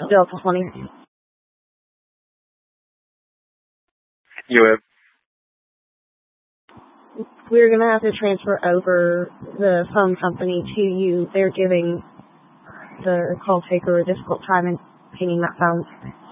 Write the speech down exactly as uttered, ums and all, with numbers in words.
Delta twenty. U M. We're going to have to transfer over the phone company to you. They're giving the call taker a difficult time in pinging that phone.